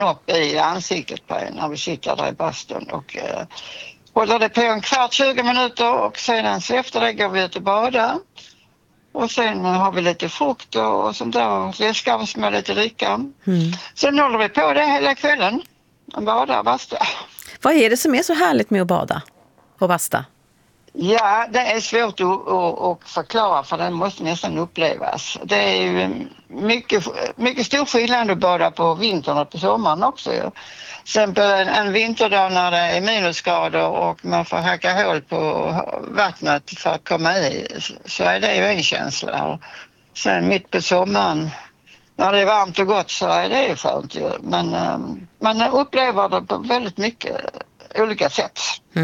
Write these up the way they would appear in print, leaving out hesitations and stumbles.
upp i ansiktet på en när vi sitter där i bastun och håller det på en kvart, 20 minuter och sedan så efter det går vi ut och badar. Och sen har vi lite frukt och sånt där, läskar och små lite dricka. Sen håller vi på det hela kvällen. Bada, basta. Vad är det som är så härligt med att bada och basta? Ja, det är svårt att förklara för det måste nästan upplevas. Det är ju mycket stor skillnad att bada på vintern och på sommaren också. Till exempel en vinterdag när det är minusgrader och man får hacka hål på vattnet för att komma i, så är det ju en känsla. Och sen mitt på sommaren när det är varmt och gott så är det ju skönt ju. Men man upplever det på väldigt mycket olika sätt.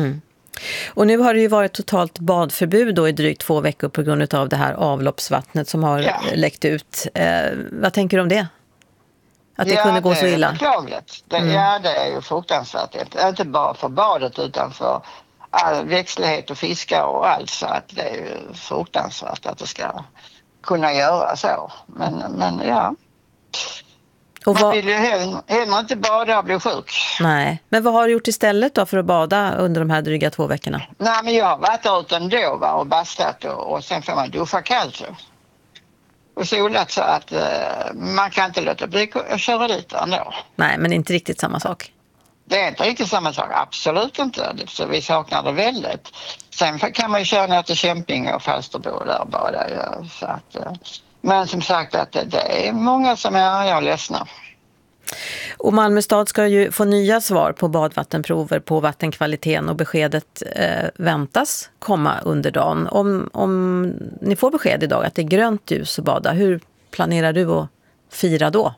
Och nu har det ju varit totalt badförbud då i drygt 2 veckor på grund av det här avloppsvattnet som har läckt ut. Vad tänker du om det? Att det kunde gå så illa? Det är beklagligt. Det är ju fruktansvärt. Inte bara för badet utan för all växtlighet och fiskar och allt. Så att det är ju fruktansvärt att det ska kunna göra så. Men ja... Man vill ju heller inte bada och bli sjuk. Nej, men vad har du gjort istället då för att bada under de här dryga 2 veckorna? Nej, men jag har varit där ute ändå och bastat och sen får man duscha kallt och solat så att man kan inte låta bli att köra dit ändå. Nej, men det är inte riktigt samma sak. Det är inte riktigt samma sak, absolut inte. Så vi saknar det väldigt. Sen kan man ju köra ner till Kämping och Falsterbo där och bada. Ja, så att... Men som sagt att det är många som är arga och ledsna. Och Malmö stad ska ju få nya svar på badvattenprover på vattenkvaliteten och beskedet väntas komma under dagen. Om ni får besked idag att det är grönt ljus att bada, hur planerar du att fira då?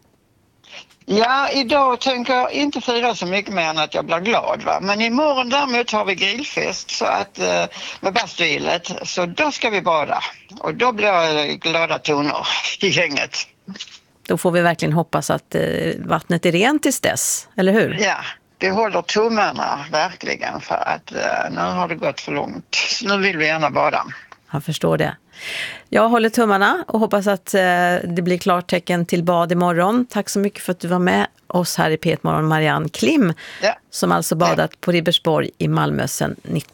Ja, idag tänker jag inte fira så mycket mer än att jag blir glad. Va? Men imorgon däremot har vi grillfest så att, med bastuillet. Så då ska vi bada. Och då blir det glada toner i gänget. Då får vi verkligen hoppas att vattnet är rent tills dess, eller hur? Ja, det håller tummarna verkligen för att nu har det gått för långt. Nu vill vi gärna bada. Jag förstår det. Jag håller tummarna och hoppas att det blir klart tecken till bad imorgon. Tack så mycket för att du var med oss här i P1 Morgon, Marianne Klim, som alltså badat på Ribersborg i Malmö sedan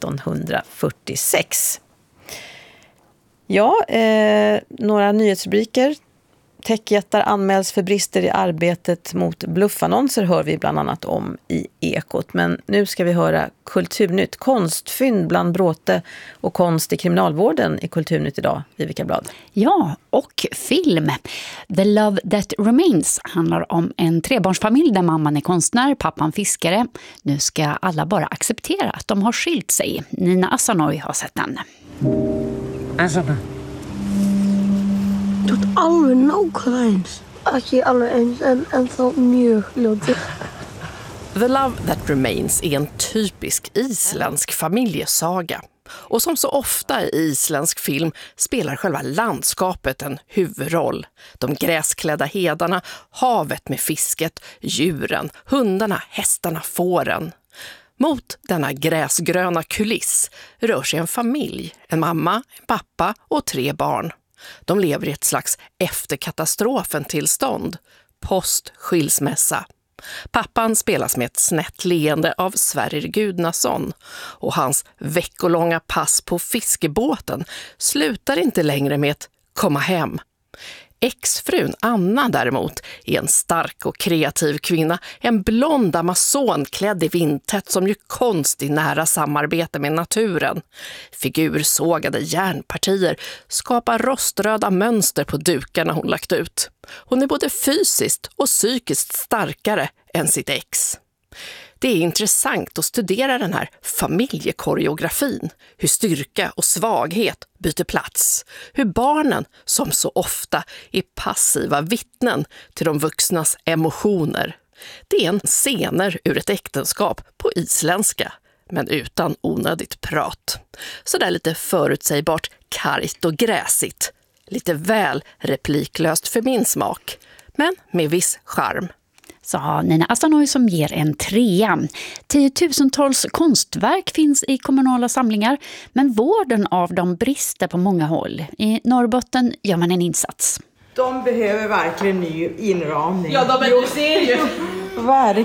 1946. Ja, några nyhetsrubriker. Techjättar anmäls för brister i arbetet mot bluffannonser hör vi bland annat om i Ekot. Men nu ska vi höra Kulturnytt. Konstfynd bland bråte och konst i kriminalvården i Kulturnytt idag, Vivica Blad. Ja, och film. The Love That Remains handlar om en 3-barnsfamilj där mamman är konstnär, pappan fiskare. Nu ska alla bara acceptera att de har skilt sig. Nina Asanoy har sett den. Asanoy. Tot alle nog-eens. Als je alle eens en så mjöglöd. The Love That Remains är en typisk isländsk familjesaga. Och som så ofta i isländsk film spelar själva landskapet en huvudroll. De gräsklädda hedarna, havet med fisket, djuren, hundarna, hästarna, fåren. Mot denna gräsgröna kuliss rör sig en familj, en mamma, en pappa och 3 barn. De lever i ett slags efterkatastrofen-tillstånd, post-skilsmässa. Pappan spelas med ett snett leende av Sverrir Gudnason och hans veckolånga pass på fiskebåten slutar inte längre med att komma hem. Exfrun Anna däremot är en stark och kreativ kvinna, en blond amazon klädd i vindtätt som gör konst i nära samarbete med naturen. Figursågade järnpartier skapar roströda mönster på dukarna hon lagt ut. Hon är både fysiskt och psykiskt starkare än sitt ex. Det är intressant att studera den här familjekoreografin, hur styrka och svaghet byter plats, hur barnen som så ofta är passiva vittnen till de vuxnas emotioner. Det är en scener ur ett äktenskap på isländska, men utan onödigt prat. Så där lite förutsägbart kargt och gräsigt, lite väl repliklöst för min smak, men med viss charm. Sa Nina Asanoy som ger en 3. 10-tusentals konstverk finns i kommunala samlingar, men vården av dem brister på många håll. I Norrbotten gör man en insats. De behöver verkligen ny inramning. Ja, du ser ju. Vad är det